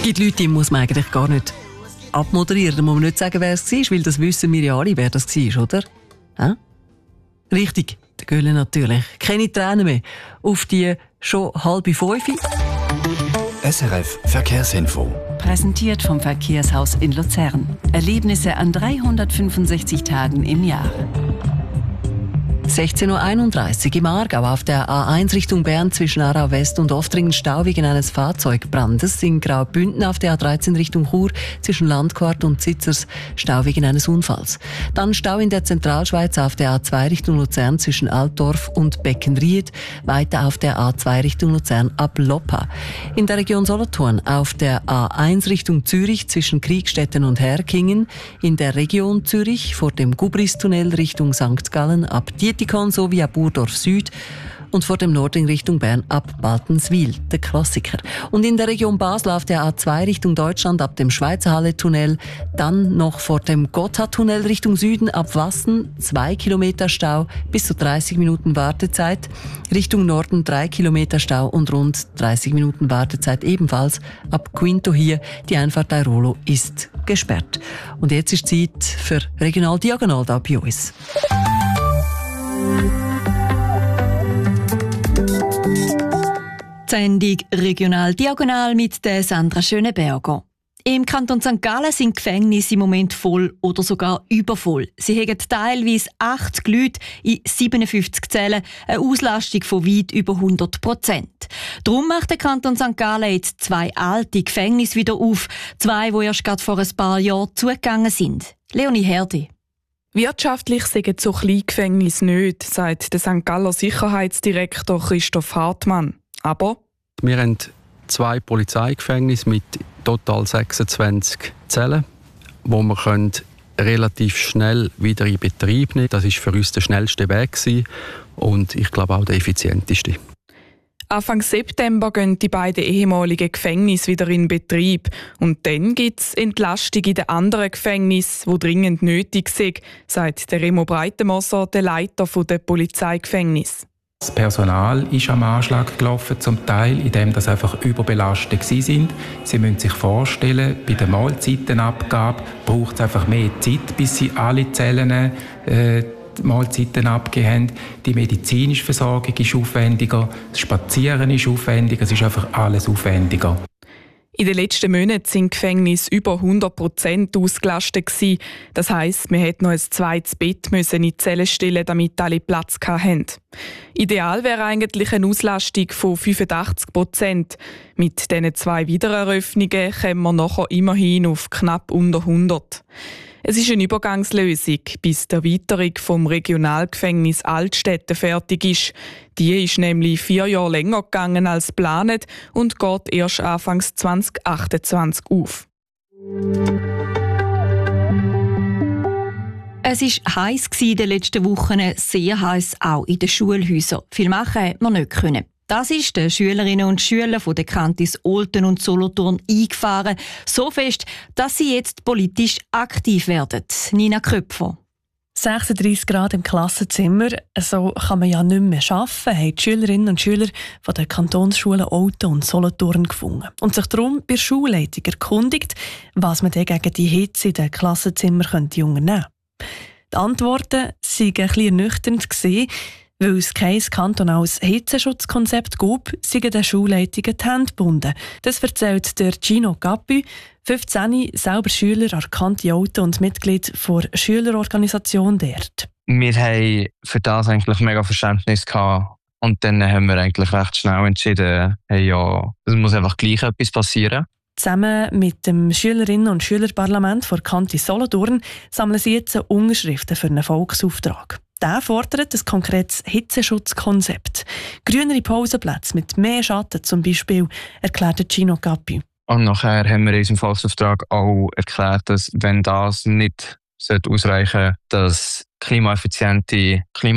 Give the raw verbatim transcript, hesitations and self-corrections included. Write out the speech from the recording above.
Es gibt Leute, die muss man eigentlich gar nicht abmoderieren. Da muss man nicht sagen, wer es war, weil das wissen wir ja alle, wer das war, oder? Ja? Richtig, der Gölle natürlich. Keine Tränen mehr auf die schon halbe Fünfe. S R F Verkehrsinfo. Präsentiert vom Verkehrshaus in Luzern. Erlebnisse an dreihundertfünfundsechzig Tagen im Jahr. sechzehn Uhr einunddreißig im Aargau auf der A eins Richtung Bern zwischen Aarau West und Oftringen Stau wegen eines Fahrzeugbrandes. In Graubünden auf der A dreizehn Richtung Chur zwischen Landquart und Zitzers Stau wegen eines Unfalls. Dann Stau in der Zentralschweiz auf der A zwei Richtung Luzern zwischen Altdorf und Beckenried. Weiter auf der A zwei Richtung Luzern ab Loppa. In der Region Solothurn auf der A eins Richtung Zürich zwischen Kriegstetten und Herkingen. In der Region Zürich vor dem Gubristunnel Richtung Sankt Gallen ab Dietikon sowie ab Burdorf Süd und vor dem Norden Richtung Bern ab Baltenswil, der Klassiker. Und in der Region Basel auf der A zwei Richtung Deutschland ab dem Schweizerhalle-Tunnel, dann noch vor dem Gotthardtunnel Richtung Süden ab Wassen, zwei Kilometer Stau, bis zu dreißig Minuten Wartezeit. Richtung Norden drei Kilometer Stau und rund dreißig Minuten Wartezeit ebenfalls ab Quinto hier. Die Einfahrt Airolo ist gesperrt. Und jetzt ist Zeit für Regional Diagonal da bei uns. Die Sendung Regional Diagonal mit der Sandra Schöneberger. Im Kanton Sankt Gallen sind die Gefängnisse im Moment voll oder sogar übervoll. Sie haben teilweise achtzig Leute in siebenundfünfzig Zellen, eine Auslastung von weit über hundert Prozent. Darum macht der Kanton Sankt Gallen jetzt zwei alte Gefängnisse wieder auf, zwei, die erst gerade vor ein paar Jahren zugegangen sind. Leonie Herdi. Wirtschaftlich sind so kleine Gefängnisse nicht, sagt der Sankt Galler Sicherheitsdirektor Christoph Hartmann. Aber wir haben zwei Polizeigefängnisse mit total sechsundzwanzig Zellen, wo wir können relativ schnell wieder in Betrieb nehmen. Das war für uns der schnellste Weg und ich glaube auch der effizienteste. Anfang September gehen die beiden ehemaligen Gefängnisse wieder in Betrieb. Und dann gibt es Entlastung in den anderen Gefängnissen, die dringend nötig sind, sagt der Remo Breitenmoser, der Leiter der Polizeigefängnisse. Das Personal ist am Anschlag gelaufen, zum Teil, indem das einfach überbelastet waren. Sie müssen sich vorstellen, bei der Mahlzeitenabgabe braucht es einfach mehr Zeit, bis sie alle Zellen äh, die Mahlzeiten abgegeben haben. Die medizinische Versorgung ist aufwendiger, das Spazieren ist aufwendiger, es ist einfach alles aufwendiger. In den letzten Monaten sind Gefängnisse über hundert Prozent ausgelastet gewesen. Das heisst, man hätte noch ein zweites Bett müssen in die Zelle stellen, damit alle Platz hatten. Ideal wäre eigentlich eine Auslastung von fünfundachtzig Prozent. Mit diesen zwei Wiedereröffnungen kommen wir nachher immerhin auf knapp unter hundert. Es ist eine Übergangslösung, bis die Erweiterung vom Regionalgefängnis Altstädte fertig ist. Die ist nämlich vier Jahre länger gegangen als geplant und geht erst Anfang zwanzig achtundzwanzig auf. Es war heiß in den letzten Wochen, sehr heiß auch in den Schulhäusern. Viel machen konnte man nicht. Das ist den Schülerinnen und Schülern von den Kantis Olten und Solothurn eingefahren. So fest, dass sie jetzt politisch aktiv werden. Nina Köpfer. sechsunddreissig Grad im Klassenzimmer, so kann man ja nicht mehr arbeiten, haben die Schülerinnen und Schüler von den Kantonsschulen Olten und Solothurn gefunden. Und sich darum bei der Schulleitung erkundigt, was man denn gegen die Hitze in den Klassenzimmern könnte unternehmen könnte. Die Antworten waren ein bisschen ernüchternd, weil es kein kantonales Hitzeschutzkonzept gab, sind den Schulleitungen die Hände gebunden. Das erzählt der Gino Cappi, fünfzehn, selber Schüler an Kanti Olten und Mitglied der Schülerorganisation dort. Wir haben für das eigentlich mega Verständnis gehabt. Und dann haben wir eigentlich recht schnell entschieden, hey, ja, es muss einfach gleich etwas passieren. Zusammen mit dem Schülerinnen- und Schülerparlament der Kanti Solothurn sammeln sie jetzt Unterschriften für einen Volksauftrag. Der fordert ein konkretes Hitzeschutzkonzept. Grünere Pausenplätze mit mehr Schatten zum Beispiel, erklärte Gino Cappi. Und nachher haben wir in unserem Volksauftrag auch erklärt, dass wenn das nicht ausreichen sollte, dass klimaeffiziente Klima